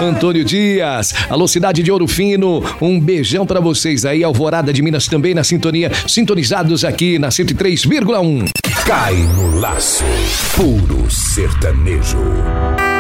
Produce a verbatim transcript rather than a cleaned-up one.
Antônio Dias. Alô, cidade de Ouro Fino, um beijão pra vocês aí. Alvorada de Minas também na sintonia, sintonizados aqui na cento e três vírgula um. Cai no laço, puro sertanejo.